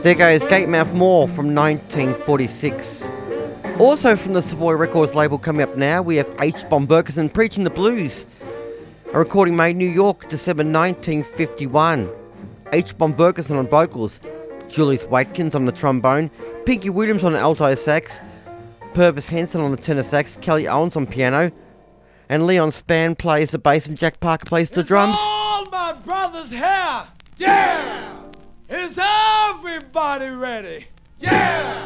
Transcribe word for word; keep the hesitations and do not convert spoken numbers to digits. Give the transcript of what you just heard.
There goes Gatemouth Moor from nineteen forty-six. Also from the Savoy Records label coming up now, we have H. Bomb Bergerson, Preaching the Blues. A recording made in New York, December nineteen fifty-one. H. Bomb Bergerson on vocals, Julius Watkins on the trombone, Pinky Williams on the alto sax, Purvis Henson on the tenor sax, Kelly Owens on piano, and Leon Spann plays the bass and Jack Parker plays the It's drums. all my brothers here. Yeah! Is everybody ready? Yeah!